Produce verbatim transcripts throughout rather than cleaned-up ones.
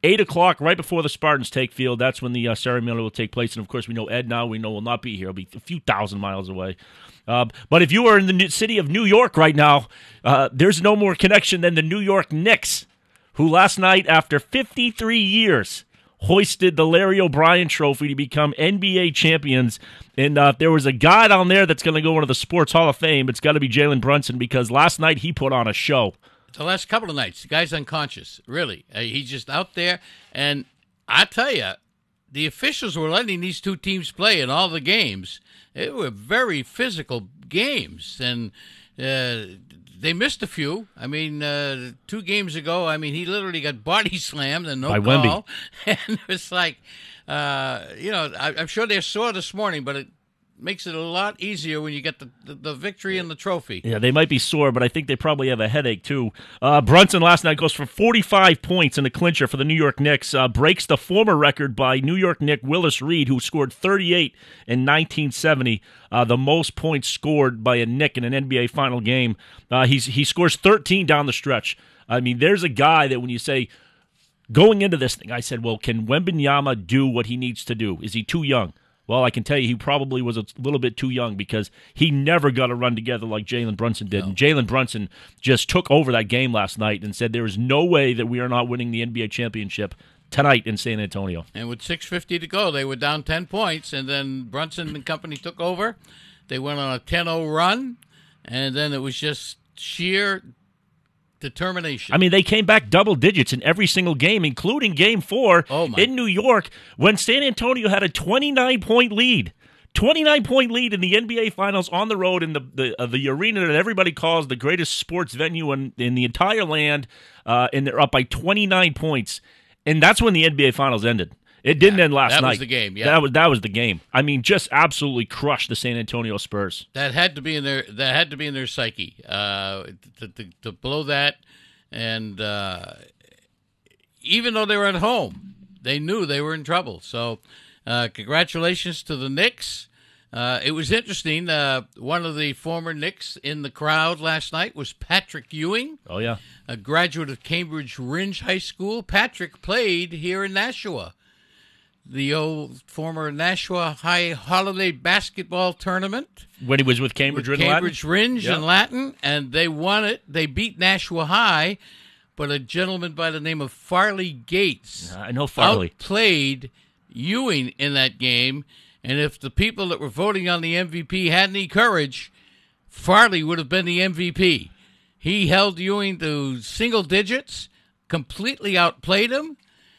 eight o'clock, right before the Spartans take field. That's when the uh, ceremony will take place. And, of course, we know Ed now, we know will not be here. He'll be a few thousand miles away. Uh, but if you are in the city of New York right now, uh, there's no more connection than the New York Knicks, who last night, after fifty-three years, hoisted the Larry O'Brien Trophy to become N B A champions. And uh, if there was a guy down there that's going to go into the Sports Hall of Fame, it's got to be Jalen Brunson, because last night he put on a show. The last couple of nights, the guy's unconscious, really. Uh, he's just out there. And I tell you, the officials were letting these two teams play in all the games. They were very physical games, and uh, they missed a few. I mean, uh, two games ago, I mean, he literally got body slammed and no By call. Wemby. And it's like, uh, you know, I, I'm sure they're sore this morning, but it makes it a lot easier when you get the, the, the victory and the trophy. Yeah, they might be sore, but I think they probably have a headache, too. Uh, Brunson last night goes for forty-five points in the clincher for the New York Knicks, uh, breaks the former record by New York Knick Willis Reed, who scored thirty-eight in nineteen seventy, uh, the most points scored by a Knick in an N B A final game. Uh, he's He scores thirteen down the stretch. I mean, there's a guy that when you say, going into this thing, I said, well, can Wembanyama do what he needs to do? Is he too young? Well, I can tell you he probably was a little bit too young, because he never got to run together like Jalen Brunson did. No. And Jalen Brunson just took over that game last night and said there is no way that we are not winning the N B A championship tonight in San Antonio. And with six fifty to go, they were down ten points, and then Brunson and company took over. They went on a ten oh run, and then it was just sheer determination. I mean, they came back double digits in every single game, including game four oh my. in New York, when San Antonio had a twenty-nine point lead. twenty-nine point lead in the N B A Finals on the road in the the, uh, the arena that everybody calls the greatest sports venue in, in the entire land, uh, and they're up by twenty-nine points. And that's when the N B A Finals ended. It didn't yeah, end last that night. That was the game, yeah. That was that was the game. I mean, just absolutely crushed the San Antonio Spurs. That had to be in their that had to be in their psyche uh, to, to to blow that, and uh, even though they were at home, they knew they were in trouble. So, uh, congratulations to the Knicks. Uh, it was interesting. Uh, one of the former Knicks in the crowd last night was Patrick Ewing. Oh yeah, a graduate of Cambridge Ringe High School. Patrick played here in Nashua. The old former Nashua High Holiday Basketball Tournament. When he was with Cambridge with Ringe Cambridge Ringe yep. and Latin, and they won it. They beat Nashua High, but a gentleman by the name of Farley Gates I know Farley. outplayed Ewing in that game, and if the people that were voting on the M V P had any courage, Farley would have been the M V P. He held Ewing to single digits, completely outplayed him,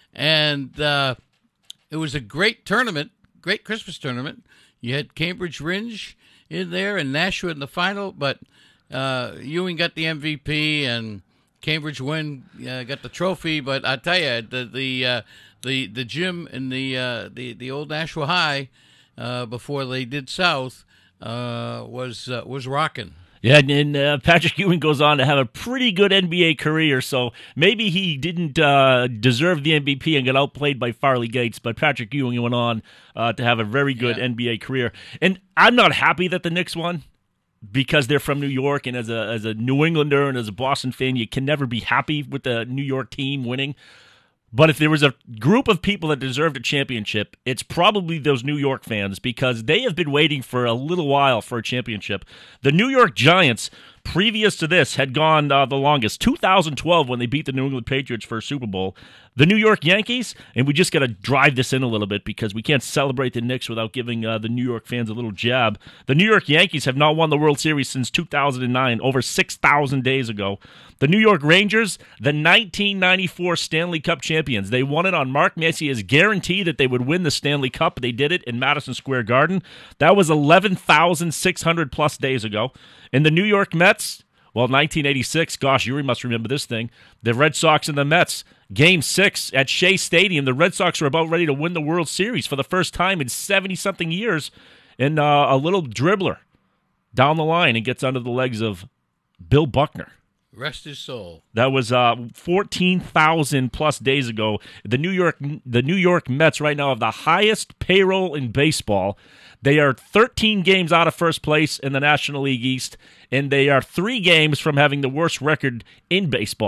and uh, it was a great tournament, great Christmas tournament. You had Cambridge Ringe in there and Nashua in the final, but uh, Ewing got the M V P and Cambridge Win uh, got the trophy. But I tell you, the the uh, the the gym in the uh, the the old Nashua High uh, before they did South uh, was uh, was rocking. Yeah, and uh, Patrick Ewing goes on to have a pretty good N B A career, so maybe he didn't uh, deserve the M V P and got outplayed by Farley Gates, but Patrick Ewing went on uh, to have a very good yeah. N B A career. And I'm not happy that the Knicks won, because they're from New York, and as a as a New Englander and as a Boston fan, you can never be happy with the New York team winning. But if there was a group of people that deserved a championship, it's probably those New York fans, because they have been waiting for a little while for a championship. The New York Giants, previous to this, had gone uh, the longest, two thousand twelve, when they beat the New England Patriots for a Super Bowl. The New York Yankees, and we just got to drive this in a little bit because we can't celebrate the Knicks without giving uh, the New York fans a little jab. The New York Yankees have not won the World Series since two thousand nine, over six thousand days ago. The New York Rangers, the nineteen ninety-four Stanley Cup champions. They won it on Mark Messier's guarantee that they would win the Stanley Cup. They did it in Madison Square Garden. That was eleven thousand six hundred plus days ago. And the New York Mets, well, nineteen eighty-six, gosh, you must remember this thing. The Red Sox and the Mets, Game six at Shea Stadium. The Red Sox were about ready to win the World Series for the first time in seventy-something years. And uh, a little dribbler down the line and gets under the legs of Bill Buckner. Rest his soul. That was uh, fourteen thousand plus days ago. The New York the New York Mets right now have the highest payroll in baseball. They are thirteen games out of first place in the National League East, and they are three games from having the worst record in baseball.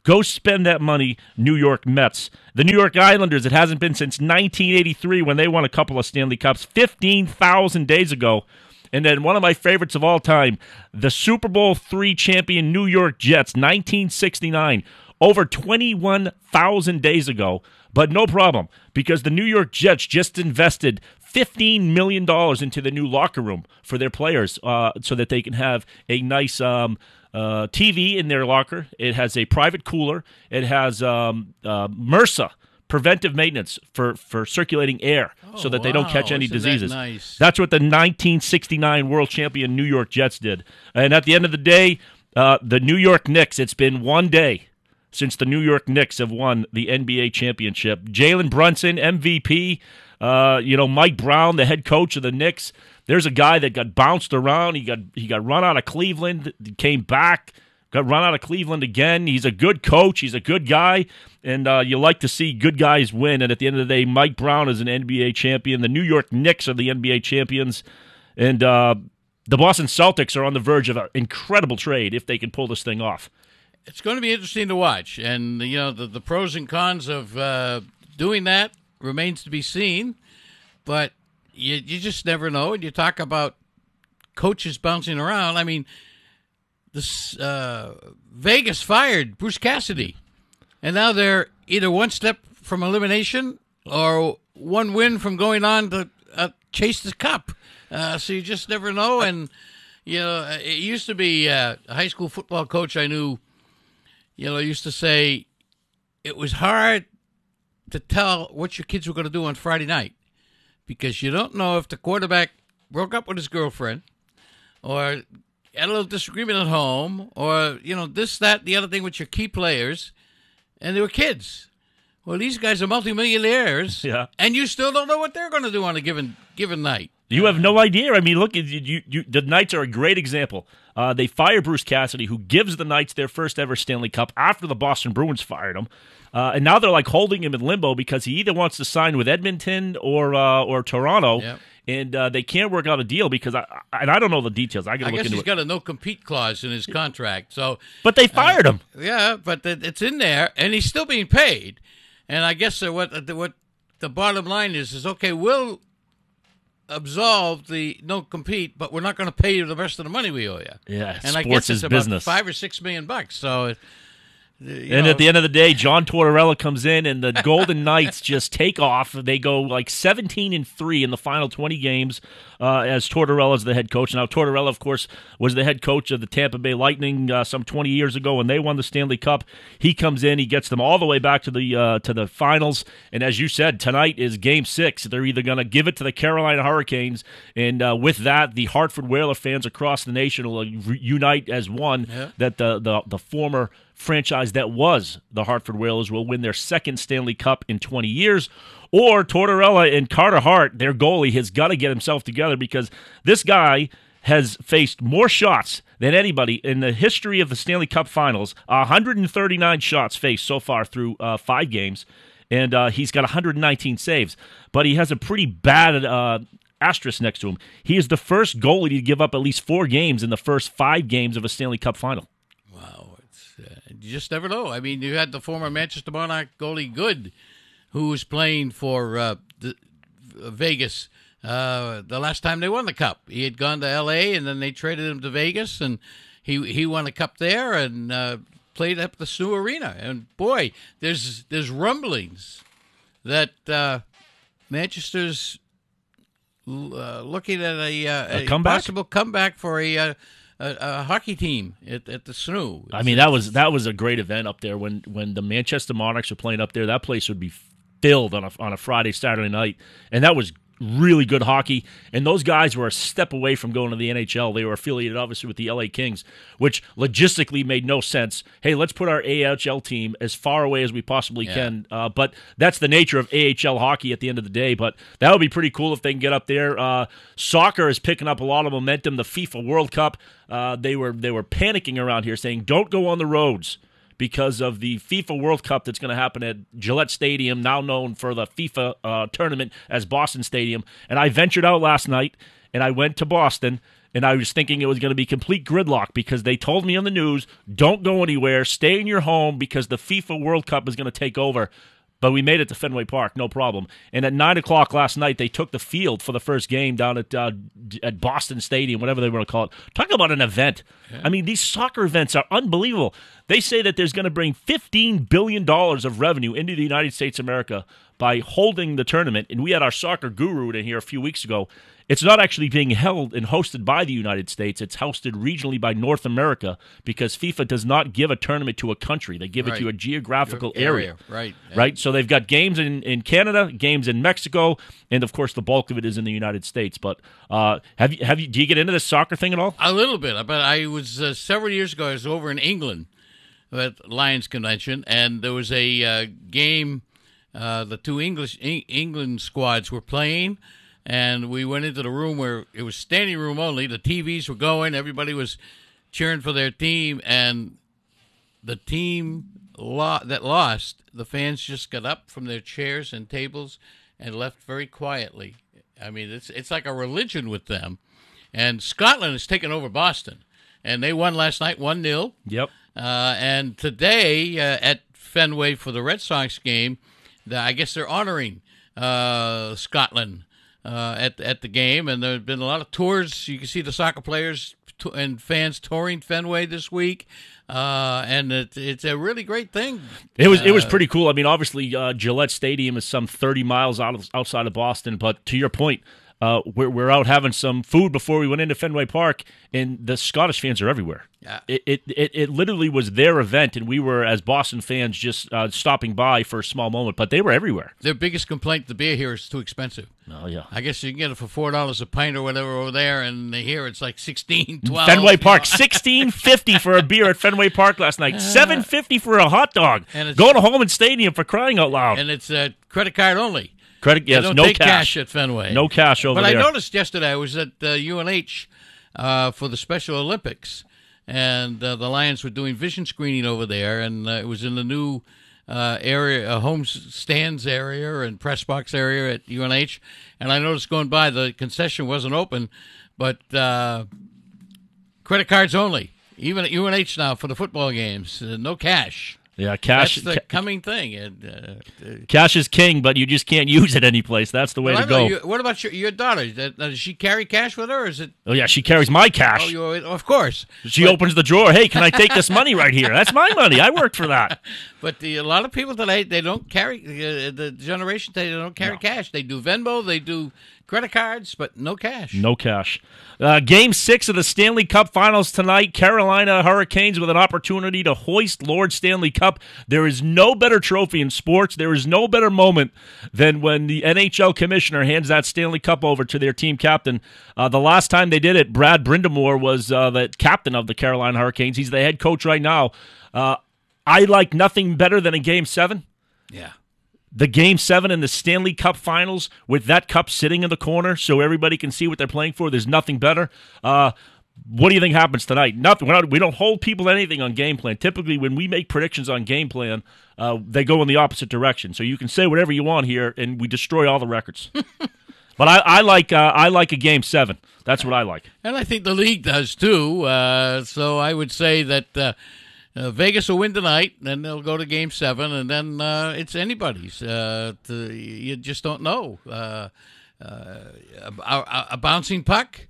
Go spend that money, New York Mets. The New York Islanders, it hasn't been since nineteen eighty-three when they won a couple of Stanley Cups, fifteen thousand days ago. And then one of my favorites of all time, the Super Bowl three champion New York Jets, nineteen sixty-nine, over twenty-one thousand days ago. But no problem, because the New York Jets just invested fifteen million dollars into the new locker room for their players uh, so that they can have a nice um, uh, T V in their locker. It has a private cooler. It has um, uh, MRSA, preventive maintenance for, for circulating air oh, so that wow. they don't catch any Isn't diseases. That nice? That's what the nineteen sixty-nine world champion New York Jets did. And at the end of the day, uh, the New York Knicks, it's been one day since the New York Knicks have won the N B A championship. Jalen Brunson, M V P. Uh, you know, Mike Brown, the head coach of the Knicks. There's a guy that got bounced around. He got he got run out of Cleveland, came back, got run out of Cleveland again. He's a good coach. He's a good guy. And uh, you like to see good guys win. And at the end of the day, Mike Brown is an N B A champion. The New York Knicks are the N B A champions. And uh, the Boston Celtics are on the verge of an incredible trade if they can pull this thing off. It's going to be interesting to watch. And, you know, the, the pros and cons of uh, doing that remains to be seen. But you, you just never know. And you talk about coaches bouncing around. I mean, this uh, Vegas fired Bruce Cassidy. And now they're either one step from elimination or one win from going on to uh, chase the cup. Uh, so you just never know. And, you know, it used to be uh, a high school football coach I knew, you know, used to say it was hard to tell what your kids were going to do on Friday night because you don't know if the quarterback broke up with his girlfriend or had a little disagreement at home or, you know, this, that, the other thing with your key players. And they were kids. Well, these guys are multimillionaires, yeah. and you still don't know what they're going to do on a given given night. You have no idea. I mean, look, you, you, you, the Knights are a great example. Uh, they fire Bruce Cassidy, who gives the Knights their first ever Stanley Cup after the Boston Bruins fired him. Uh, and now they're like holding him in limbo because he either wants to sign with Edmonton or uh, or Toronto. Yep. And uh, they can't work out a deal because I and I don't know the details. I got to look guess into he's it. got a no compete clause in his contract. So, but they fired uh, him. Yeah, but it's in there, and he's still being paid. And I guess uh, what uh, what the bottom line is is okay. We'll absolve the no compete, but we're not going to pay you the rest of the money we owe you. Yeah, and sports I guess is it's business. about five or six million bucks. So. You and know, at the end of the day, John Tortorella comes in, and the Golden Knights just take off. They go like seventeen and three in the final twenty games uh, as Tortorella's the head coach. Now, Tortorella, of course, was the head coach of the Tampa Bay Lightning uh, some twenty years ago when they won the Stanley Cup. He comes in, he gets them all the way back to the uh, to the finals. And as you said, tonight is Game Six. They're either going to give it to the Carolina Hurricanes, and uh, with that, the Hartford Whaler fans across the nation will unite as one. Yeah. That the the the former franchise that was the Hartford Whalers will win their second Stanley Cup in twenty years, or Tortorella and Carter Hart, their goalie, has got to get himself together because this guy has faced more shots than anybody in the history of the Stanley Cup Finals. one hundred thirty-nine shots faced so far through uh, five games, and uh, he's got one hundred nineteen saves, but he has a pretty bad uh, asterisk next to him. He is the first goalie to give up at least four games in the first five games of a Stanley Cup Final. You just never know. I mean, you had the former Manchester Monarch goalie Good, who was playing for uh, the, uh, Vegas uh, the last time they won the Cup. He had gone to L A, and then they traded him to Vegas, and he he won a Cup there and uh, played up the S U Arena. And, boy, there's there's rumblings that uh, Manchester's uh, looking at a, uh, a, a comeback? possible comeback for a uh, A, a hockey team at, at the S N U. I mean, that was that was a great event up there when, when the Manchester Monarchs were playing up there. That place would be filled on a on a Friday, Saturday night, and that was really good hockey. And those guys were a step away from going to the N H L. They were affiliated, obviously, with the L A Kings, which logistically made no sense. Hey, let's put our A H L team as far away as we possibly yeah. can. Uh, but that's the nature of A H L hockey at the end of the day. But that would be pretty cool if they can get up there. Uh, soccer is picking up a lot of momentum. The FIFA World Cup, uh, they were they were panicking around here, saying, "Don't go on the roads," because of the FIFA World Cup that's going to happen at Gillette Stadium, now known for the FIFA uh, tournament as Boston Stadium. And I ventured out last night, and I went to Boston, and I was thinking it was going to be complete gridlock because they told me on the news, don't go anywhere, stay in your home because the FIFA World Cup is going to take over. But we made it to Fenway Park, no problem. And at nine o'clock last night, they took the field for the first game down at uh, at Boston Stadium, whatever they want to call it. Talk about an event. Yeah. I mean, these soccer events are unbelievable. They say that there's going to bring fifteen billion dollars of revenue into the United States of America by holding the tournament. And we had our soccer guru in here a few weeks ago. It's not actually being held and hosted by the United States. It's hosted regionally by North America because FIFA does not give a tournament to a country. They give right. it to a geographical Your area. area. Right. Right? So they've got games in, in Canada, games in Mexico, and, of course, the bulk of it is in the United States. But uh, have you, have you, do you get into this soccer thing at all? A little bit. But I was, uh, several years ago, I was over in England at Lions Convention, and there was a uh, game uh, the two English Eng- England squads were playing. And we went into the room where it was standing room only. The T Vs were going. Everybody was cheering for their team. And the team lo- that lost, the fans just got up from their chairs and tables and left very quietly. I mean, it's it's like a religion with them. And Scotland has taken over Boston. And they won last night one nil. Yep. Uh, and today uh, at Fenway for the Red Sox game, the, I guess they're honoring uh, Scotland. Uh, at at the game, and there have been a lot of tours. You can see the soccer players to, and fans touring Fenway this week, uh, and it, it's a really great thing. It was uh, it was pretty cool. I mean, obviously, uh, Gillette Stadium is some thirty miles out of, outside of Boston, but to your point, uh, we're we're out having some food before we went into Fenway Park, and the Scottish fans are everywhere. Yeah. It, it it it literally was their event, and we were, as Boston fans, just uh, stopping by for a small moment, but they were everywhere. Their biggest complaint, the beer here is too expensive. Oh, yeah. I guess you can get it for four dollars a pint or whatever over there, and here it's like sixteen, twelve. Fenway Park, sixteen fifty for a beer at Fenway Park last night, seven fifty for a hot dog. And it's, Going to Holman Stadium for crying out loud. And it's a credit card only. Credit, yes, they don't no take cash. cash at Fenway. No cash over but there. But I noticed yesterday I was at uh, U N H uh, for the Special Olympics, and uh, the Lions were doing vision screening over there, and uh, it was in the new uh, area, uh, home stands area and press box area at U N H. And I noticed going by, the concession wasn't open, but uh, credit cards only, even at U N H now for the football games. Uh, no cash. Yeah, cash. That's the ca- coming thing. And, uh, cash is king, but you just can't use it anyplace. That's the way well, to go. You, what about your, your daughter? Does, does she carry cash with her, or is it? Oh yeah, she carries my cash. Oh, you, of course. She but, opens the drawer. Hey, can I take this money right here? That's my money. I worked for that. But the, a lot of people today, they don't carry uh, the generation today. They don't carry no. cash. They do Venmo. They do credit cards, but no cash. No cash. Uh, game six of the Stanley Cup Finals tonight. Carolina Hurricanes with an opportunity to hoist Lord Stanley Cup. There is no better trophy in sports. There is no better moment than when the N H L commissioner hands that Stanley Cup over to their team captain. Uh, the last time they did it, Brad Brindamore was uh, the captain of the Carolina Hurricanes. He's the head coach right now. Uh, I like nothing better than a game seven. Yeah. The game seven in the Stanley Cup Finals with that cup sitting in the corner so everybody can see what they're playing for. There's nothing better. Uh, what do you think happens tonight? Nothing. We're not, we don't hold people to anything on game plan. Typically, when we make predictions on game plan, uh, they go in the opposite direction. So you can say whatever you want here, and we destroy all the records. But I, I like uh, I like a game seven. That's what I like. And I think the league does too. Uh, so I would say that uh, uh, Vegas will win tonight, then they'll go to game seven, and then uh, it's anybody's. Uh, to, you just don't know. Uh, uh, a, a bouncing puck,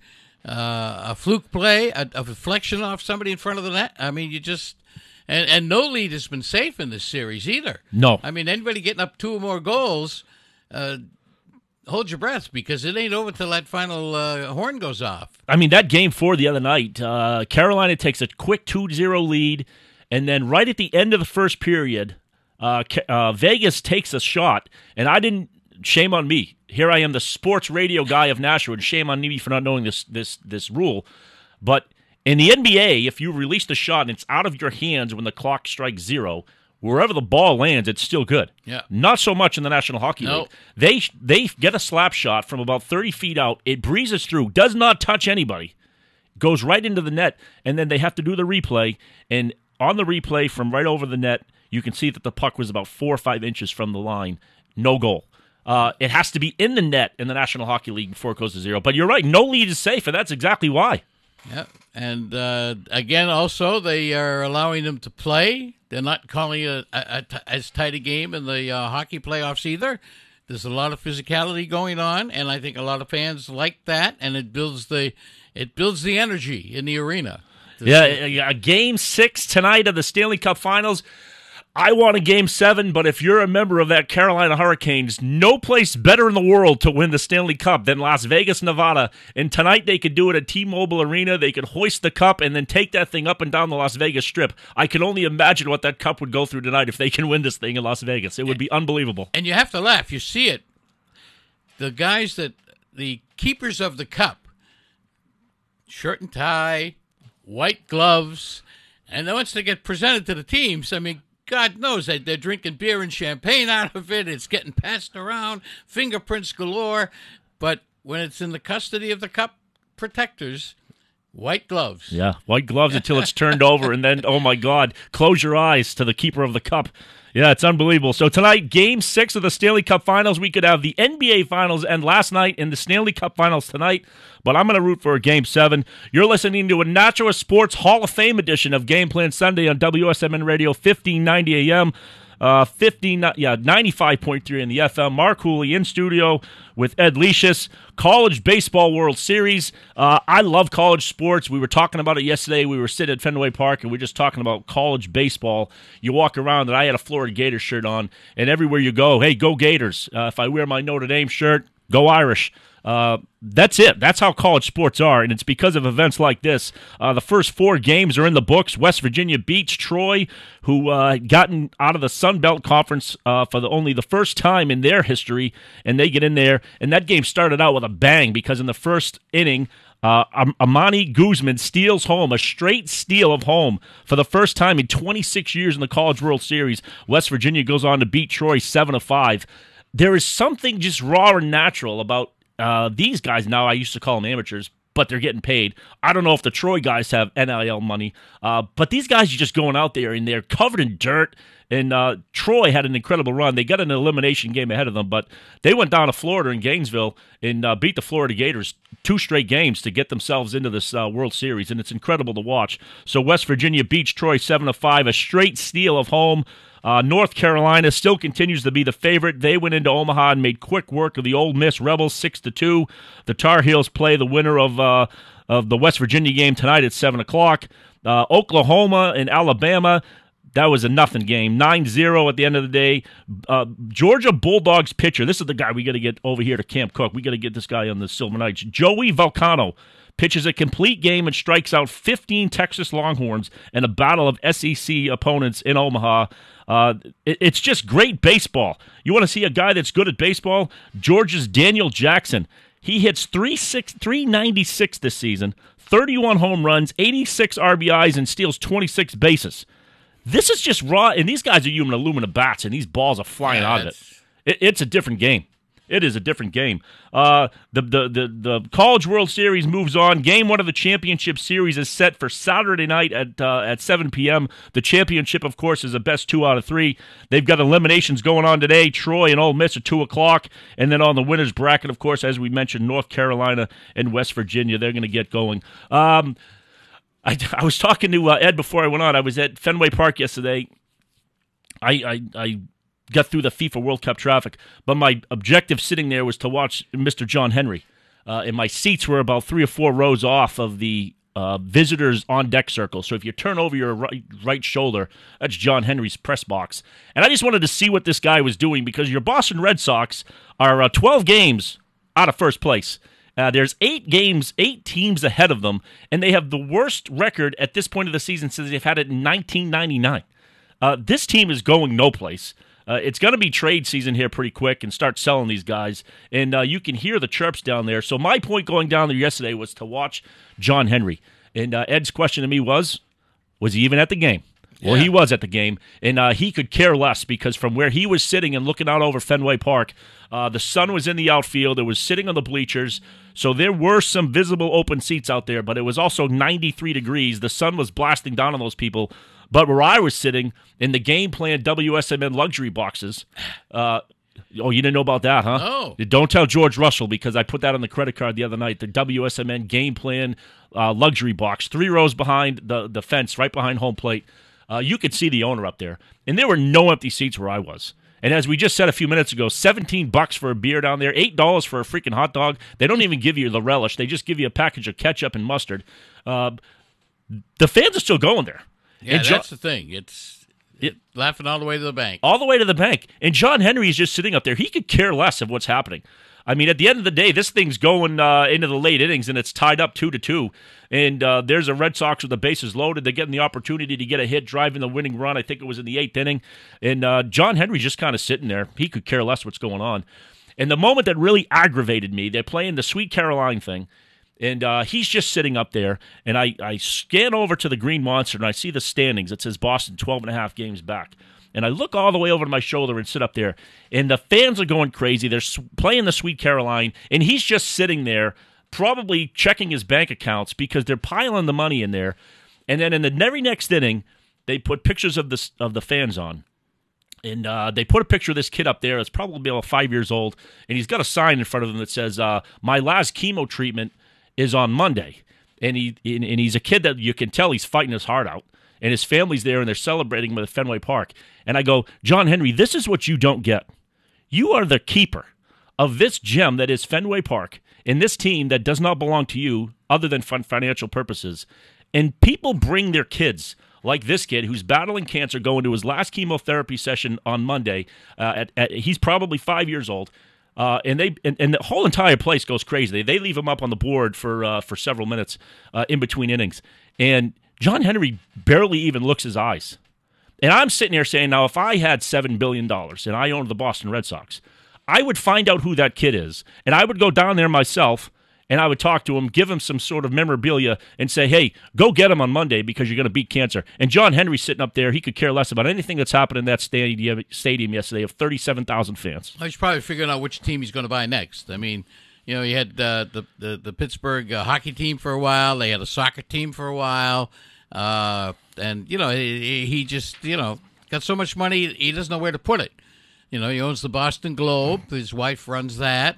uh, a fluke play, a, a deflection off somebody in front of the net. I mean, you just. And, and no lead has been safe in this series either. No. I mean, anybody getting up two or more goals, uh, hold your breath, because it ain't over till that final uh, horn goes off. I mean, that game four the other night, uh, Carolina takes a quick two zero lead, and then right at the end of the first period, uh, uh, Vegas takes a shot, and I didn't, shame on me. Here I am, the sports radio guy of Nashua, and shame on me for not knowing this this this rule. But in the N B A, if you release the shot and it's out of your hands when the clock strikes zero, wherever the ball lands, it's still good. Yeah. Not so much in the National Hockey No. League. They they get a slap shot from about thirty feet out. It breezes through, does not touch anybody, goes right into the net, and then they have to do the replay. And on the replay from right over the net, you can see that the puck was about four or five inches from the line. No goal. Uh, it has to be in the net in the National Hockey League before it goes to zero. But you're right, no lead is safe, and that's exactly why. Yep. And uh, again, also, they are allowing them to play. They're not calling it a, a, a, as tight a game in the uh, hockey playoffs either. There's a lot of physicality going on, and I think a lot of fans like that, and it builds the it builds the energy in the arena. Yeah, a game six tonight of the Stanley Cup Finals. I want a game seven, but if you're a member of that Carolina Hurricanes, no place better in the world to win the Stanley Cup than Las Vegas, Nevada. And tonight they could do it at T-Mobile Arena. They could hoist the cup and then take that thing up and down the Las Vegas Strip. I can only imagine what that cup would go through tonight if they can win this thing in Las Vegas. It would be unbelievable. And you have to laugh. You see it. The guys that, the keepers of the cup, shirt and tie, white gloves, and then once they get presented to the teams, I mean, God knows that they're drinking beer and champagne out of it. It's getting passed around, fingerprints galore. But when it's in the custody of the cup protectors, white gloves. Yeah, white gloves until it's turned over, and then, oh my God, close your eyes to the keeper of the cup. Yeah, it's unbelievable. So tonight, Game six of the Stanley Cup Finals. We could have the N B A Finals end last night and the Stanley Cup Finals tonight, but I'm going to root for a Game seven. You're listening to a Nitro Sports Hall of Fame edition of Game Plan Sunday on W S M N Radio, fifteen ninety A M. Uh, fifteen, yeah, ninety-five point three in the F M. Mark Hooley in studio with Ed Leishus. College Baseball World Series. Uh, I love college sports. We were talking about it yesterday. We were sitting at Fenway Park, and we were just talking about college baseball. You walk around, and I had a Florida Gators shirt on, and everywhere you go, hey, go Gators. Uh, if I wear my Notre Dame shirt, go Irish. Uh, that's it. That's how college sports are, and it's because of events like this. Uh, the first four games are in the books. West Virginia beats Troy, who uh, gotten out of the Sun Belt Conference uh, for the, only the first time in their history, and they get in there. And that game started out with a bang because in the first inning, uh, Am- Amani Guzman steals home, a straight steal of home for the first time in twenty-six years in the College World Series. West Virginia goes on to beat Troy seven to five. There is something just raw and natural about Uh, these guys now, I used to call them amateurs, but they're getting paid. I don't know if the Troy guys have N I L money, uh, but these guys are just going out there, and they're covered in dirt, and uh, Troy had an incredible run. They got an elimination game ahead of them, but they went down to Florida in Gainesville and uh, beat the Florida Gators two straight games to get themselves into this uh, World Series, and it's incredible to watch. So West Virginia beats Troy seven to five, a straight steal of home. Uh, North Carolina still continues to be the favorite. They went into Omaha and made quick work of the Ole Miss Rebels six to two. The Tar Heels play the winner of uh, of the West Virginia game tonight at seven o'clock. Uh, Oklahoma and Alabama, that was a nothing game, nine zero at the end of the day. Uh, Georgia Bulldogs pitcher, this is the guy we got to get over here to Camp Cook. We got to get this guy on the Silver Knights. Joey Volcano pitches a complete game and strikes out fifteen Texas Longhorns in a battle of S E C opponents in Omaha. Uh, it, it's just great baseball. You want to see a guy that's good at baseball? Georgia's Daniel Jackson. He hits three ninety-six this season, thirty-one home runs, eighty-six R B Is, and steals twenty-six bases. This is just raw, and these guys are using aluminum bats, and these balls are flying yeah, out of it. it. It's a different game. It is a different game. Uh, the, the the the College World Series moves on. Game one of the championship series is set for Saturday night at uh, at seven p.m. The championship, of course, is the best two out of three. They've got eliminations going on today. Troy and Ole Miss at two o'clock. And then on the winner's bracket, of course, as we mentioned, North Carolina and West Virginia, they're going to get going. Um, I, I was talking to uh, Ed before I went on. I was at Fenway Park yesterday. I I... I got through the FIFA World Cup traffic, but my objective sitting there was to watch Mister John Henry. Uh, and my seats were about three or four rows off of the uh, visitors on deck circle. So if you turn over your right, right shoulder, that's John Henry's press box. And I just wanted to see what this guy was doing because your Boston Red Sox are uh, twelve games out of first place. Uh, there's eight games, eight teams ahead of them, and they have the worst record at this point of the season since they've had it in nineteen ninety-nine. Uh, this team is going no place. Uh, it's going to be trade season here pretty quick and start selling these guys, and uh, you can hear the chirps down there. So my point going down there yesterday was to watch John Henry. And uh, Ed's question to me was, was he even at the game? Well, Yeah. he was at the game, and uh, he could care less because from where he was sitting and looking out over Fenway Park, uh, the sun was in the outfield. It was sitting on the bleachers, so there were some visible open seats out there, but it was also ninety-three degrees. The sun was blasting down on those people. But where I was sitting in the Game Plan W S M N luxury boxes, uh, Oh, you didn't know about that, huh? No. Don't tell George Russell, because I put that on the credit card the other night. The W S M N Game Plan uh, luxury box, three rows behind the, the fence, right behind home plate. Uh, you could see the owner up there. And there were no empty seats where I was. And as we just said a few minutes ago, seventeen bucks for a beer down there, eight dollars for a freaking hot dog. They don't even give you the relish. They just give you a package of ketchup and mustard. Uh, the fans are still going there. Yeah, and that's jo- the thing. It's it, laughing all the way to the bank. All the way to the bank. And John Henry is just sitting up there. He could care less of what's happening. I mean, at the end of the day, this thing's going uh, into the late innings, and it's tied up two to two. And uh, there's a Red Sox with the bases loaded. They're getting the opportunity to get a hit, driving the winning run. I think it was in the eighth inning. And uh, John Henry's just kind of sitting there. He could care less what's going on. And the moment that really aggravated me, they're playing the Sweet Caroline thing. And uh, he's just sitting up there, and I, I scan over to the Green Monster, and I see the standings. It says Boston twelve and a half games back. And I look all the way over to my shoulder and sit up there, and the fans are going crazy. They're playing the Sweet Caroline, and he's just sitting there probably checking his bank accounts because they're piling the money in there. And then in the very next inning, they put pictures of the, of the fans on. And uh, they put a picture of this kid up there that's probably about five years old, and he's got a sign in front of him that says, uh, my last chemo treatment is on Monday. And he and he's a kid that you can tell he's fighting his heart out. And his family's there, and they're celebrating him at Fenway Park. And I go, John Henry, this is what you don't get. You are the keeper of this gem that is Fenway Park, and this team that does not belong to you other than for financial purposes. And people bring their kids, like this kid who's battling cancer, going to his last chemotherapy session on Monday. Uh, at, at, he's probably five years old. Uh, and they and, and the whole entire place goes crazy. They, they leave him up on the board for uh, for several minutes uh, in between innings. And John Henry barely even looks his eyes. And I'm sitting there saying, now, if I had seven billion dollars and I owned the Boston Red Sox, I would find out who that kid is, and I would go down there myself, and I would talk to him, give him some sort of memorabilia, and say, hey, go get him on Monday because you're going to beat cancer. And John Henry's sitting up there. He could care less about anything that's happened in that stadium, stadium yesterday of thirty-seven thousand fans. He's probably figuring out which team he's going to buy next. I mean, you know, you had uh, the, the, the Pittsburgh uh, hockey team for a while. They had a soccer team for a while. Uh, and, you know, he, he just, you know, got so much money, he doesn't know where to put it. You know, he owns the Boston Globe. His wife runs that.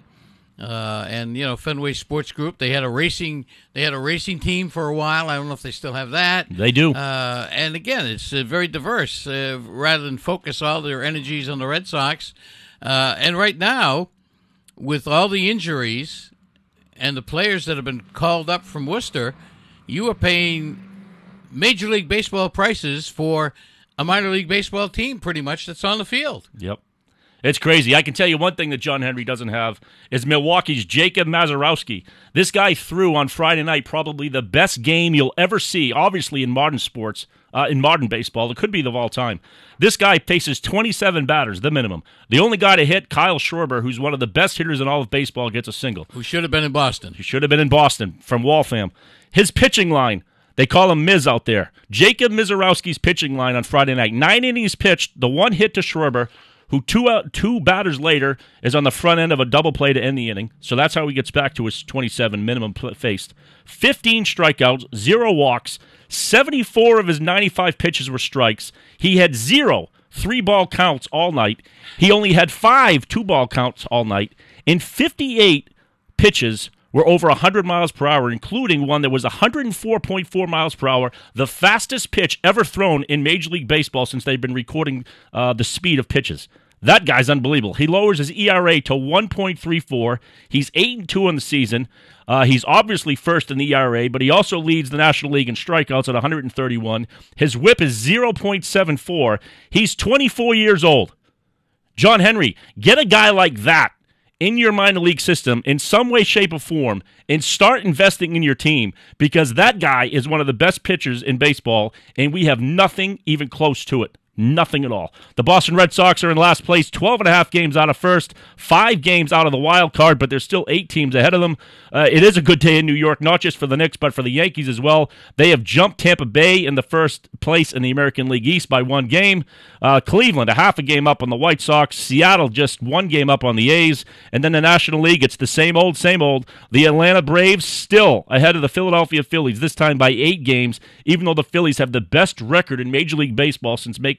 Uh, and, you know, Fenway Sports Group, they had a racing they had a racing team for a while. I don't know if they still have that. They do. Uh, and, again, it's uh, very diverse. Uh, rather than focus all their energies on the Red Sox. Uh, and right now, with all the injuries and the players that have been called up from Worcester, you are paying Major League Baseball prices for a minor league baseball team, pretty much, that's on the field. Yep. It's crazy. I can tell you one thing that John Henry doesn't have is Milwaukee's Jacob Mazurowski. This guy threw on Friday night probably the best game you'll ever see, obviously in modern sports, uh, in modern baseball. It could be of all time. This guy faces twenty-seven batters, the minimum. The only guy to hit, Kyle Schwarber, who's one of the best hitters in all of baseball, gets a single. Who should have been in Boston. He should have been in Boston from Waltham. His pitching line, they call him Miz out there. Jacob Mizorowski's pitching line on Friday night. Nine innings pitched, the one hit to Schwarber, who two out, two batters later is on the front end of a double play to end the inning. So that's how he gets back to his twenty-seven minimum pl- faced. fifteen strikeouts, zero walks, seventy-four of his ninety-five pitches were strikes. He had zero three-ball counts all night. He only had five two-ball counts all night. And fifty-eight pitches were over one hundred miles per hour, including one that was one hundred four point four miles per hour, the fastest pitch ever thrown in Major League Baseball since they've been recording uh, the speed of pitches. That guy's unbelievable. He lowers his E R A to one point three four. He's eight and two in the season. Uh, he's obviously first in the E R A, but he also leads the National League in strikeouts at one hundred thirty-one. His whip is zero point seven four. He's twenty-four years old. John Henry, get a guy like that in your minor league system in some way, shape, or form and start investing in your team because that guy is one of the best pitchers in baseball, and we have nothing even close to it. Nothing at all. The Boston Red Sox are in last place, twelve and a half games out of first, five games out of the wild card, but there's still eight teams ahead of them. Uh, it is a good day in New York, not just for the Knicks, but for the Yankees as well. They have jumped Tampa Bay in the first place in the American League East by one game. Uh, Cleveland, a half a game up on the White Sox. Seattle, just one game up on the A's. And then the National League, it's the same old, same old. The Atlanta Braves still ahead of the Philadelphia Phillies, this time by eight games, even though the Phillies have the best record in Major League Baseball since making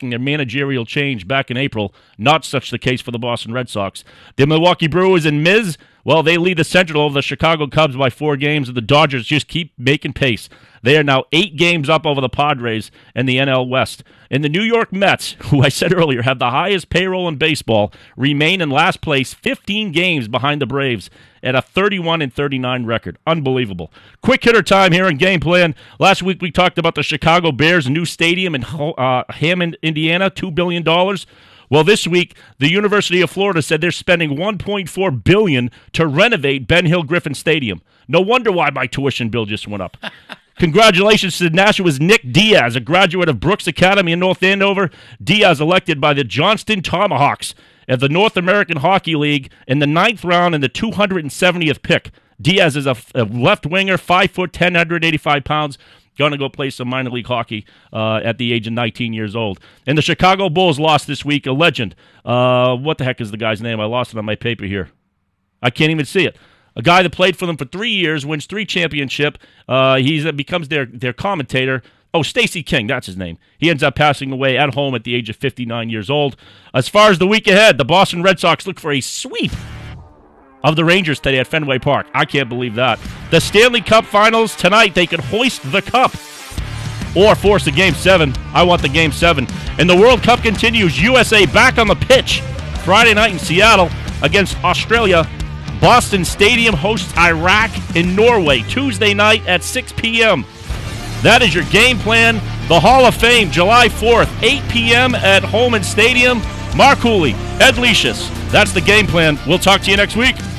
making a managerial change back in April. Not such the case for the Boston Red Sox. The Milwaukee Brewers and Miz, well, they lead the Central over the Chicago Cubs by four games, and the Dodgers just keep making pace. They are now eight games up over the Padres and the N L West. And the New York Mets, who I said earlier have the highest payroll in baseball, remain in last place, fifteen games behind the Braves at a thirty-one and thirty-nine record. Unbelievable. Quick hitter time here in Game Plan. Last week we talked about the Chicago Bears' new stadium in uh, Hammond, Indiana, two billion dollars. Well, this week, the University of Florida said they're spending one point four billion dollars to renovate Ben Hill Griffin Stadium. No wonder why my tuition bill just went up. Congratulations to Nashua's Nick Diaz, a graduate of Brooks Academy in North Andover. Diaz elected by the Johnston Tomahawks of the North American Hockey League in the ninth round and the two hundred seventieth pick. Diaz is a, a left winger, five foot ten, one hundred eighty-five pounds. Going to go play some minor league hockey uh, at the age of nineteen years old. And the Chicago Bulls lost this week. A legend. Uh, what the heck is the guy's name? I lost it on my paper here. I can't even see it. A guy that played for them for three years, wins three championships. Uh, he becomes their, their commentator. Oh, Stacey King, that's his name. He ends up passing away at home at the age of fifty-nine years old. As far as the week ahead, the Boston Red Sox look for a sweep of the Rangers today at Fenway Park. I can't believe that. The Stanley Cup Finals tonight, they could hoist the cup or force a Game seven. I want the Game seven. And the World Cup continues. U S A back on the pitch Friday night in Seattle against Australia. Boston Stadium hosts Iraq and Norway Tuesday night at six p.m. That is your game plan. The Hall of Fame, July fourth, eight p.m. at Holman Stadium. Mark Cooley, Ed Leashus. That's the game plan. We'll talk to you next week.